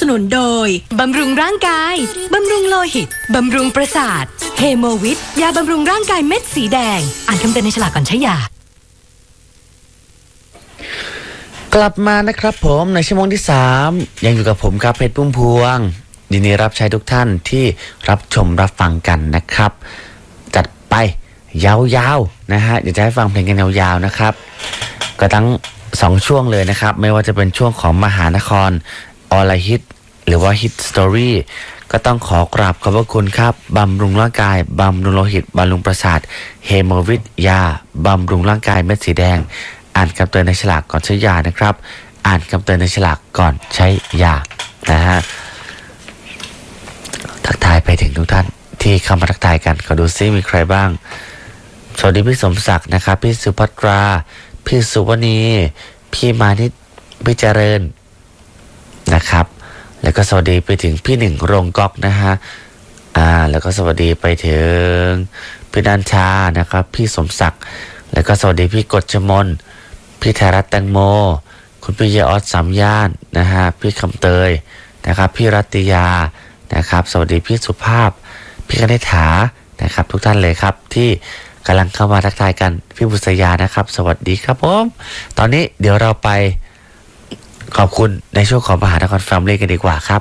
นุนโดยบำรุงร่างกายบำรุงโลหิตบำรุงประสาทเฮโมวิทยาบำรุงร่างกายเม็ดสีแดงอ่านคำเตือนในฉลากก่อนใช้ยากลับมานะครับผมในชั่วโมงที่3ยังอยู่กับผมครับเพชรพุ่มพวงยินดีรับใช้ทุกท่านที่รับชมรับฟังกันนะครับจัดไปยาวๆนะฮะอยากจะให้ฟังเพลงกันยาวๆนะครับก็ทั้ง2ช่วงเลยนะครับไม่ว่าจะเป็นช่วงของมหานครออลฮิตหรือว่าฮิตสตอรี่ก็ต้องขอกราบขอบพระคุณครับบำรุงร่างกายบำรุงโลหิตบำรุงประสาทเฮโมวิทยาบำรุงร่างกายเม็ดสีแดงอ่านคำเตือนในฉลากก่อนใช้ยานะครับอ่านคำเตือนในฉลากก่อนใช้ยานะฮะทักทายไปถึงทุกท่านที่เข้ามาทักทายกันขอดูซิมีใครบ้างสวัสดีพี่สมศักดิ์นะครับพี่สุภัตราพี่สุวณีพี่มานิตพี่เจริญนะครับแล้วก็สวัสดีไปถึงพี่หนึ่งโรงก๊อกนะฮะแล้วก็สวัสดีไปถึงพี่นันชานะครับพี่สมศักดิ์แล้วก็สวัสดีพี่กฎชมนพี่ธารัตน์แตงโมคุณพี่ยออสสามย่านนะฮะพี่คำเตยนะครับพี่รัตยานะครับสวัสดีพี่สุภาพพี่คณิษฐานะครับทุกท่านเลยครับที่กำลังเข้ามาทักทายกันพี่บุษยานะครับสวัสดีครับผมตอนนี้เดี๋ยวเราไปขอบคุณในช่วงของมหานครแฟมิลี่กันดีกว่าครับ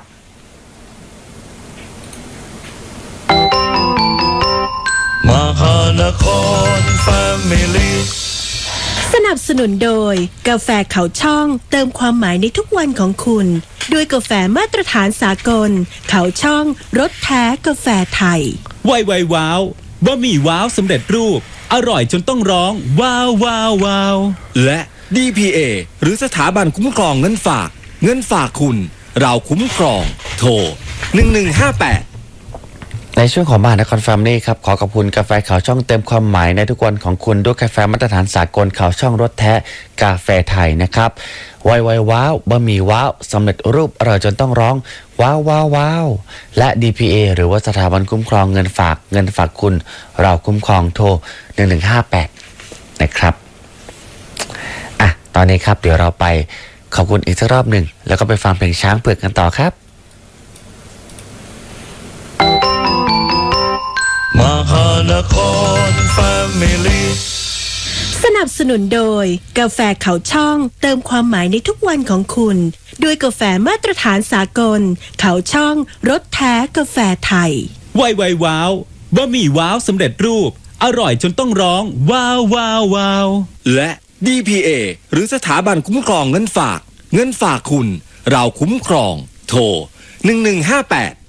มหานครแฟมิลี่สนับสนุนโดยกาแฟเขาช่องเติมความหมายในทุกวันของคุณด้วยกาแฟมาตรฐานสากลเขาช่องรสแท้กาแฟไทยไวว้าวบะหมี่ว้าวสำเร็จรูปอร่อยจนต้องร้องว้าวว้าวว้าวและ DPA หรือสถาบันคุ้มครองเงินฝากคุณเราคุ้มครองโทร1158 ในช่วงของมหานครแฟมิลี่ครับขอขอบคุณกาแฟขาวช่องเต็มความหมายในทุกวันของคุณด้วยกาแฟมาตรฐานสากลขาวช่องรสแท้กาแฟไทยนะครับไวว้าวบะหมี่ว้าวสำเร็จรูปอร่อยจนต้องร้องว้าวว้าวว้าวและ DPA หรือว่าสถาบันคุ้มครองเงินฝากคุณเราคุ้มครองโทร1158นะครับตอนนี้ครับเดี๋ยวเราไปขอบคุณอีกสักรอบหนึ่งแล้วก็ไปฟังเพลงช้างเผือกกันต่อครับมหานครแฟมิลี่สนับสนุนโดยกาแฟเขาช่องเติมความหมายในทุกวันของคุณด้วยกาแฟมาตรฐานสากลเขาช่องรสแท้กาแฟไทยไวว้าวบะหมี่ว้าวสำเร็จรูปอร่อยจนต้องร้องว้าวว้าวว้าวและ DPA หรือสถาบันคุ้มครองเงินฝากคุณเราคุ้มครองโทร1158